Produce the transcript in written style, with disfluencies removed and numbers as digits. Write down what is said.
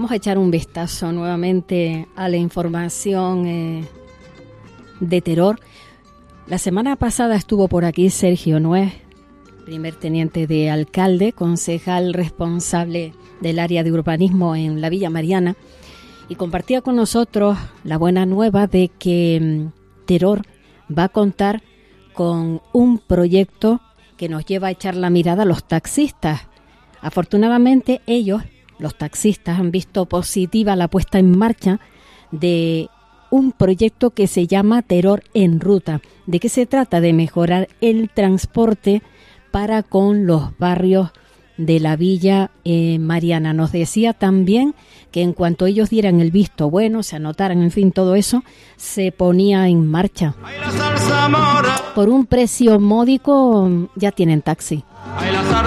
vamos a echar un vistazo nuevamente a la información de terror. La semana pasada estuvo por aquí Sergio Nuez, primer teniente de alcalde, concejal responsable del área de urbanismo en la Villa Mariana, y compartía con nosotros la buena nueva de que Terror va a contar con un proyecto que nos lleva a echar la mirada a los taxistas. Afortunadamente ellos, los taxistas, han visto positiva la puesta en marcha de un proyecto que se llama Terror en Ruta. ¿De qué se trata? De mejorar el transporte para con los barrios de la Villa Mariana. Nos decía también que en cuanto ellos dieran el visto bueno, se anotaran, en fin, todo eso, se ponía en marcha. Por un precio módico ya tienen taxi.